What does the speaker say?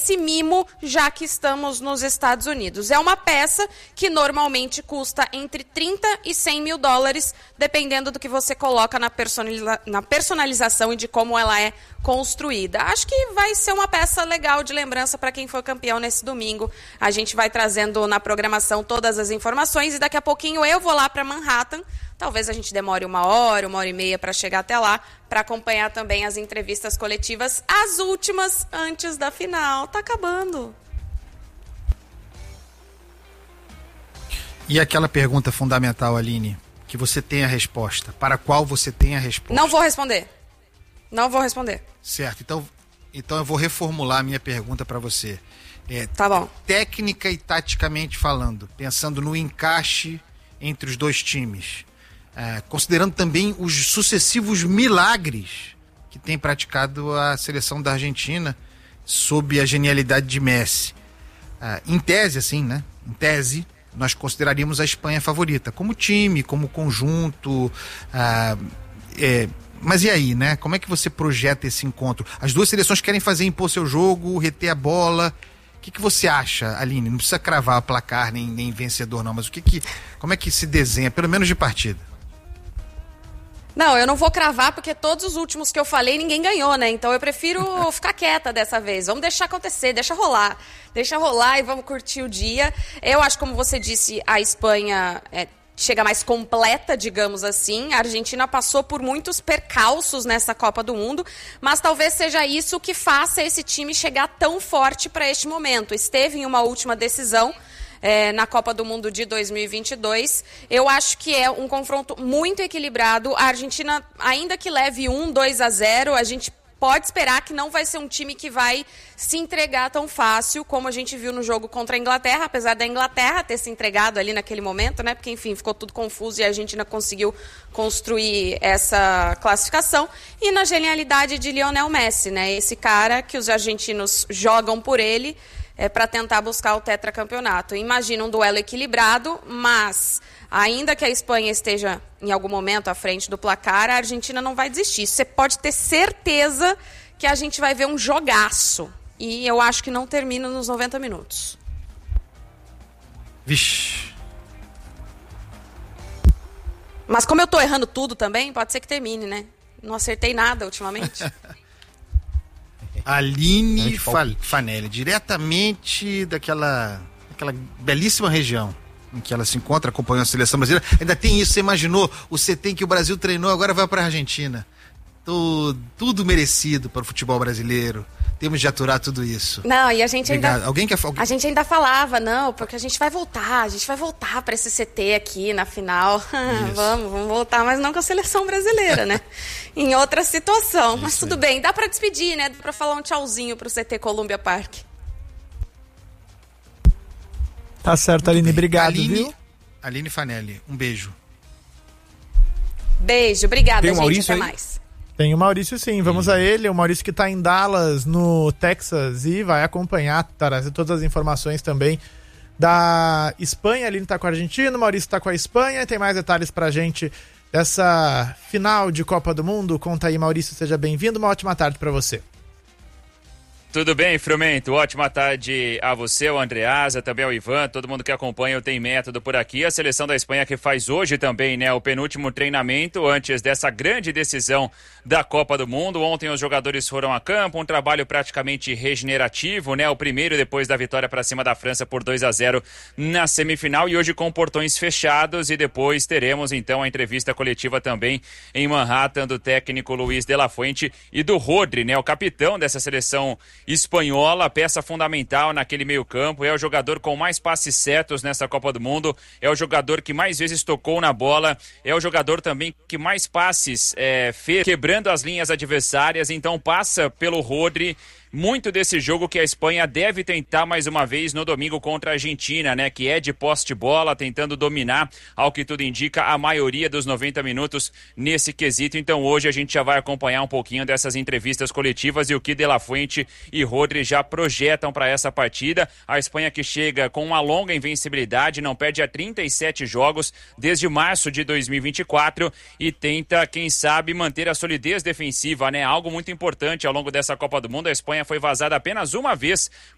esse mimo, já que estamos nos Estados Unidos. É uma peça que normalmente custa entre 30 e 100 mil dólares, dependendo do que você coloca na personalização e de como ela é construída. Acho que vai ser uma peça legal de lembrança para quem for campeão nesse domingo. A gente vai trazendo na programação todas as informações e daqui a pouquinho eu vou lá para Manhattan. Talvez a gente demore uma hora e meia para chegar até lá, para acompanhar também as entrevistas coletivas, as últimas antes da final. Tá acabando. E aquela pergunta fundamental, Aline, que você tem a resposta, para a qual você tem a resposta? Não vou responder. Certo, então eu vou reformular a minha pergunta para você. Tá bom. Técnica e taticamente falando, pensando no encaixe entre os dois times, considerando também os sucessivos milagres que tem praticado a seleção da Argentina sob a genialidade de Messi. Em tese, assim, né? Em tese, nós consideraríamos a Espanha favorita, como time, como conjunto. Mas e aí, né? Como é que você projeta esse encontro? As duas seleções querem impor seu jogo, reter a bola. O que você acha, Aline? Não precisa cravar o placar nem vencedor, não, mas como é que se desenha, pelo menos de partida? Não, eu não vou cravar porque todos os últimos que eu falei ninguém ganhou, né? Então eu prefiro ficar quieta dessa vez. Vamos deixar acontecer, deixa rolar e vamos curtir o dia. Eu acho, como você disse, a Espanha chega mais completa, digamos assim. A Argentina passou por muitos percalços nessa Copa do Mundo, mas talvez seja isso que faça esse time chegar tão forte para este momento. Esteve em uma última decisão na Copa do Mundo de 2022. Eu acho que é um confronto muito equilibrado. A Argentina, ainda que leve 2-0, a gente pode esperar que não vai ser um time que vai se entregar tão fácil como a gente viu no jogo contra a Inglaterra, apesar da Inglaterra ter se entregado ali naquele momento, né? Porque, enfim, ficou tudo confuso e a Argentina conseguiu construir essa classificação. E na genialidade de Lionel Messi, né? Esse cara que os argentinos jogam por ele para tentar buscar o tetracampeonato. Imagina um duelo equilibrado, mas ainda que a Espanha esteja em algum momento à frente do placar, a Argentina não vai desistir. Você pode ter certeza que a gente vai ver um jogaço. E eu acho que não termina nos 90 minutos. Vixe. Mas como eu tô errando tudo também, pode ser que termine, né? Não acertei nada ultimamente. Aline Fanelli, diretamente daquela belíssima região em que ela se encontra, acompanhando a seleção brasileira. Ainda tem isso, você imaginou o CT em que o Brasil treinou, agora vai para a Argentina. Tudo merecido para o futebol brasileiro. Temos de aturar tudo isso. Não, e a gente Obrigado. A gente ainda falava, não, porque a gente vai voltar para esse CT aqui na final. vamos voltar, mas não com a seleção brasileira, né? Em outra situação. Isso, mas tudo bem, dá para despedir, né? Dá para falar um tchauzinho pro CT Columbia Park. Tá certo, Aline, obrigado, viu? Aline Fanelli, um beijo. Beijo, obrigada, Tem o gente, Maurício até aí? mais. Tem o Maurício, sim, vamos a ele, o Maurício que está em Dallas, no Texas, e vai acompanhar, trazer todas as informações também da Espanha. A Aline está com a Argentina, o Maurício está com a Espanha, tem mais detalhes pra gente dessa final de Copa do Mundo. Conta aí, Maurício, seja bem-vindo, uma ótima tarde para você. Tudo bem, Frumento? Ótima tarde a você, o Andreasa, também ao Ivan, todo mundo que acompanha o Tem Método por aqui. A seleção da Espanha que faz hoje também, né, o penúltimo treinamento antes dessa grande decisão da Copa do Mundo. Ontem os jogadores foram a campo, um trabalho praticamente regenerativo, né, o primeiro depois da vitória para cima da França por 2-0 na semifinal, e hoje com portões fechados, e depois teremos então a entrevista coletiva também em Manhattan do técnico Luiz de la Fuente e do Rodri, né, o capitão dessa seleção espanhola, peça fundamental naquele meio-campo, é o jogador com mais passes certos nessa Copa do Mundo, é o jogador que mais vezes tocou na bola, é o jogador também que mais passes fez, quebrando as linhas adversárias, então passa pelo Rodri muito desse jogo que a Espanha deve tentar mais uma vez no domingo contra a Argentina, né? Que é de posse de bola, tentando dominar, ao que tudo indica, a maioria dos 90 minutos nesse quesito. Então hoje a gente já vai acompanhar um pouquinho dessas entrevistas coletivas e o que De La Fuente e Rodri já projetam para essa partida. A Espanha que chega com uma longa invencibilidade, não perde a 37 jogos desde março de 2024 e tenta, quem sabe, manter a solidez defensiva, né? Algo muito importante ao longo dessa Copa do Mundo. A Espanha foi vazada apenas uma vez